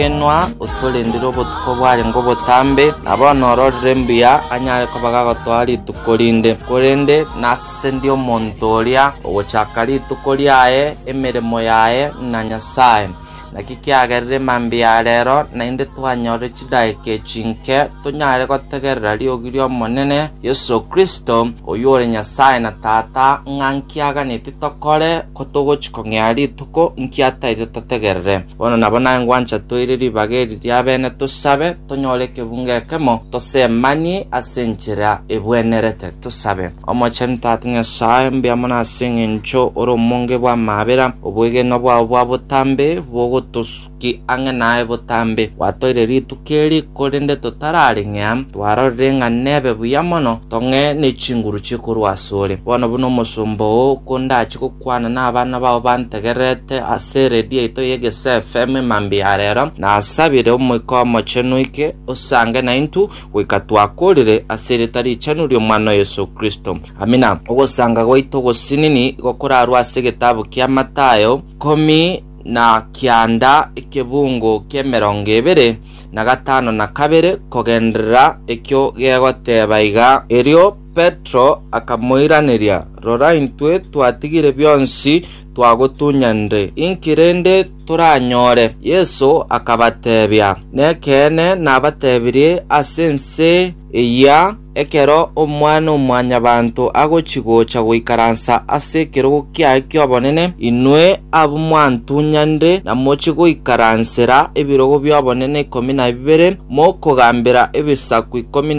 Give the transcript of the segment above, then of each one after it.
enwa utolendero obutuko bwali ngo butambe abono rembia anyale kobaga gotwali tukolinde kolende nasendi omonto oria ogochakali tukoliae emeremo yae na Nyasaye nakikiagerere mambia rero na inde twanyore chidaike chinke tunyare gotegerera riogirio monene Yesu Kristo oyore Nyasaye na tata ngankiaga nititokore kotogochikong'ari tuko nkiataire totegerere bono nabona ngwancha toiriri bageri ryabene tusabe tonyore kebunge kemo tosemani asenchira ebwenerete tusabe omochen tata Nyasaye mbiamona asengencho oromonge bwa mabera obwege no bwa butambe bogo tuski anganae butambe watoire ritukeri kolende totarareng'a twararenga nebe buyamono tonge ne chinguru chikuru asore bono buno musumbo konda chikukwana n'abana babo bantegerete asere dieto yege FM mambi arero na asabire umwiko mochenuike usange na intu wikatwakorire asere tari chanuri omwana Yesu Kristo amina ogosanga goito gosinini gokorarwa asegetabu kya Matayo 10 na kianda ikebungo kemerongevere na gatano na kabere kogendera ekyo gegotebaiga erio Petro akamoiraniria rora intwe twatigire byonsi twagotunyande inkirende turanyore Yesu akabatebya nekene nabatebirie asense iya ekero omwana omwanya bantu agochigocha goikaransa asekero kyakyo bonene inwe abumwantunyande na mochigo ikaransera ebirogo byabonene 12 mokogambira ebisaku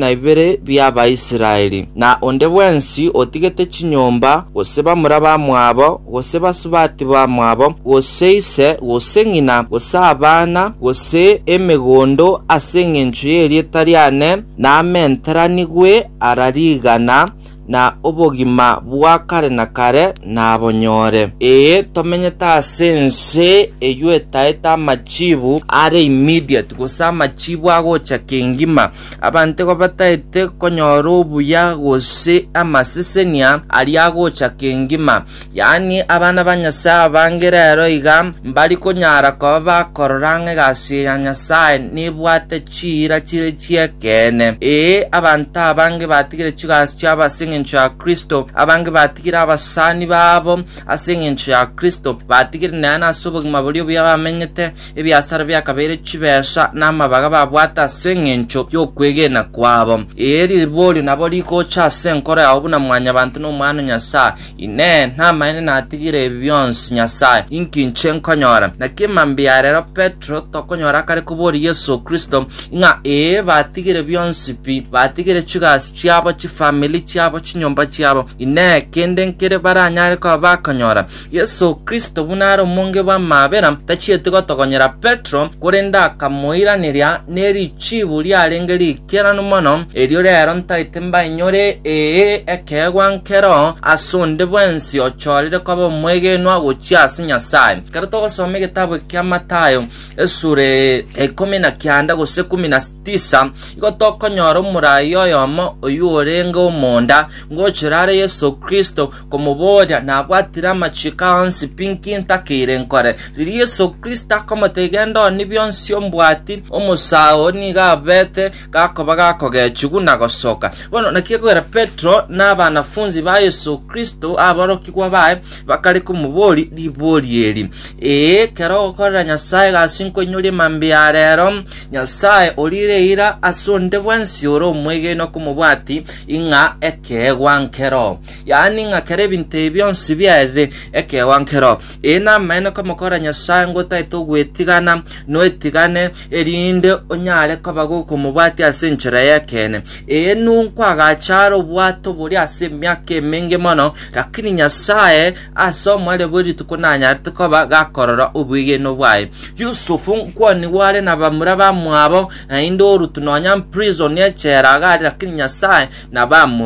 12 byaba Isiraeli na onde bwensi otigete chinyomba goseba muraba mwabo goseba subati ba mwabo goseise gosengina gosabana gose emegondo asengenchu yeri tariane na amenterani we ararigana na obogima bwakare na kare na abonyore tomenyeta sense eyuetaeta machibu are immediate gosa machibu agocha kengima abante ko bataite konyoro obuya gose amasesenia ari agocha kengima yani abana banyasa bangerero iga mbali konyara ko bakororange gasi ya Nyasaye nibwate chira chiekene abanta abange batigire chigasi cyabase ya Kristo abange batikira abasani babo asengencho ya Kristo batikira nana sobugima bulyo byabamenyete ebyasara byakabere chibesha namabaga babwata asengencho byo kwegena kwabo eri boli nabo liko cha senkora abuna mwanya abantu no mwana Nyasaye ine ntamayene natigire byonsi Nyasaye inkinche nkonyora nakimambia rero Petro tokonyora kare kubori Yesu Kristo nga batigire byonsi pi batigire chigasi cyabo family cyabo chinyomba cyabo ine kende nkere baranyare ko bakanyora Yesu Kristo bunaro munge bamabera tachiete gotogonyera Petro kurenda kamoiraniria neri chiburi arengeri kera numono erio rero ntaitemba inyore ekegwankero asonde bwensi ochorire ko mwege no agochiasi Nyasaye karato gosome gitabo kya Matayo esure 19 gose 19 igotokonyora umurayo yomo oyurenga omonda ngochirare Yesu Kristo komuboda nabwatira amachika onsi pinkinta kirenkore ziri Yesu Kristo akomategendo nibyonsi ombwati omusao niga bete gakobaga kogechuguna gosoka bono nakikora Petro n'abanafunzi ba Yesu Kristo abarokigwa bae bakari kumuboli liboli eri kero okora Nyasaye gasinko nyuri mambia rero Nyasaye olireira asonde bwensi oro mwege no kumubwati inga ekegwankero yani nga kere binte byonsi byare ekegwankero ena mena ko mukora Nyasaye ngo taito gwetigana no etigane erinde onyale ko baguko mubati asenchera yakene nunko agacharo bwato buri asemyake menge mono lakini Nyasaye asomwale buri tukunanya tuko bagakorora ubwige no bwaye Yusufu ko ni wale na bamuraba mwabo indo rutunonya prison yechera gari lakini Nyasaye na bamuroche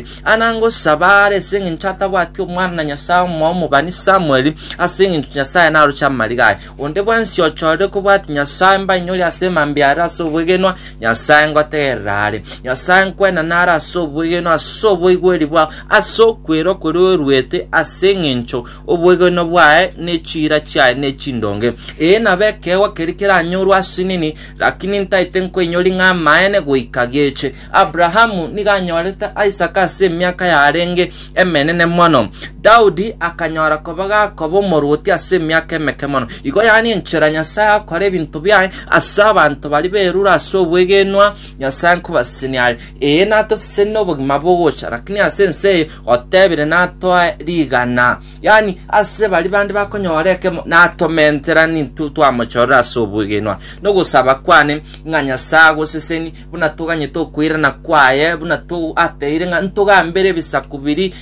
ase anango sabare singin chata bwati umwana Nyasaye mu bani Samuel asingin Nyasaye na rucha marigaye onde bwansi ochore ko bwati Nyasaye mba nyori asema mbiara so bwegenwa Nyasaye ngoterare Nyasaye kwena nara so bwegenwa so bwegweri bwa aso kwero rwete asengincho obwegeno bwae nechira chae nechindonge nabekewa kerikira nyuru asinini lakini ntaite nkwenyori nga maene goikageche Abrahamu niganyoreta Isaac ase myaka yarenge emenene mono Daudi akanyora kobaga kobo moruti ase myaka emeke mono igo yani nchera Nyasaye akore bintu byae asabantu bali berura so bwegenwa Nyasaye kubasinyali nato seno bugima bogocha lakini asense otebire nato rigana yani ase bali bandi bakonyoreke nato mentera nintu twamuchora so bwegenwa no gusaba kwane nga Nyasaye guseseni bunatuganye to kwirana kwaye bunatu ateire nga ntuga mbere bisakubiri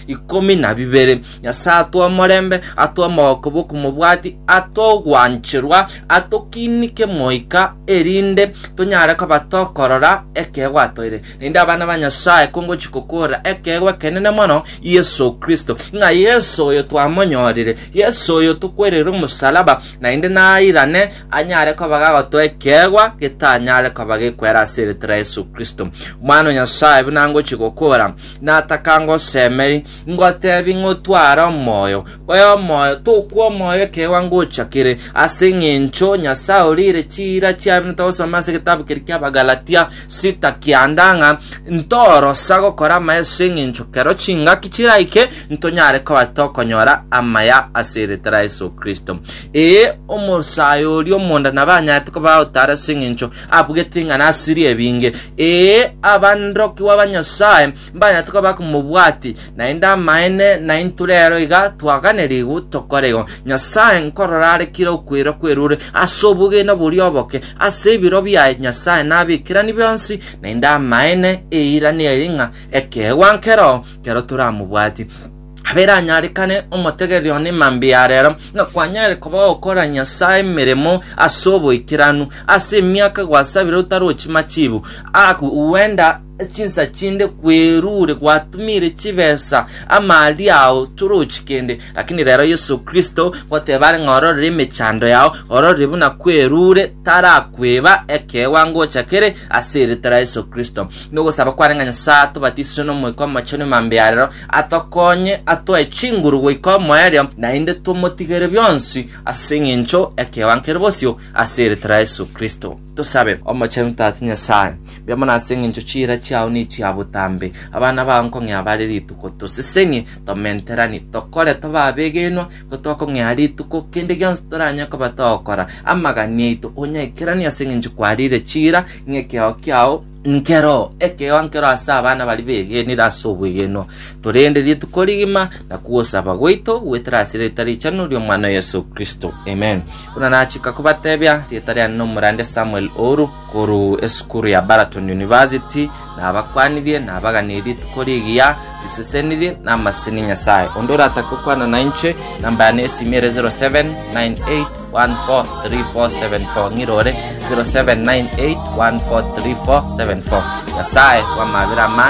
12 Nyasaye atwa morembe atwa moko boku mubwati atogwanchirwa atokinike moika erinde tunyare ko batokorora ekegwa toire ninda abana ba Nyasaye kongo chikokora ekegwa kenene mono Yesu Kristo nga Yesu yo twamonyorire Yesu yo tukwerera umusalaba na inde nairane anyare ko bagago to ekegwa getanyare ko bagekwera seretera Yesu Kristo mwana Nyasaye binango chikokora natakango semeri ngotebi ngotwara moyo oyo moyo tukwo moyo kewa ngochakire asengencho Nyasaye urire chira cyabino tawosoma se kitabu kirikya Galatia 6 kiandanga ntoro sago kora masengencho kero chinga kichiraike ntonyare ko batokonyora amaya aseretera Yesu Kristo omusayo uri omonda nabanyati ko bautara sengencho abwetinga nasiri ebinge abandoki w'abanyasaye mbanyati ko bakumubwati na inda maene na inturero iga twaganerigu tokorego Nyasaye nkororare kiro kwero kwerure asobuge no buri oboke asebiro bya Nyasaye nabikira nibyonsi na inda maene irani eringa ekewankero kero turamubwati aberanyarikane umutegerio ni mambia rero ngakwanyare kuba okora Nyasaye miremo asobo ikiranu ase myaka gwasabira utarochima chibu uwenda chinsa chinde kwerure kwatumire chivesa amali yao turuchikende lakini rero Yesu Kristo kwatebare ngorore imechando yao orore buna kwerure tarakweba ekewango chakere aseretera Yesu Kristo nugo saba kwarenga Nyasaye batiso no mwiko machone mambia rero atokonye atoe chinguru wiko moyario na inde tomotigere byonsi asengencho ekewankere bosio aseretera Yesu Kristo tusabe omachene tati Nyasaye byamana asengencho chira chao ni chiabutambe abana banko nyabariri tukoto sisenye tomenterani tokore tobabegeno kotoko nyari tuko kende gyanstoranya ko batokora amagani to onyekirani asengencho kwarire chira nyekeo kyao nkero ekewankero asa abana bali begeni rasobwegeno torende ritukorigima na kuosaba gweito wetrasire tarichano ryo mwana Yesu Kristo amen kuna nachika kubatebya ritari no murande Samuel Oru koru eskuru ya Baraton University na abakwaniriye na abaganiri tukorigiya riseseniri na masini Nyasaye ondora atakukwana na inche namba ya nesimere 0798143474 ngirore 0798143474 Nyasaye wa mabira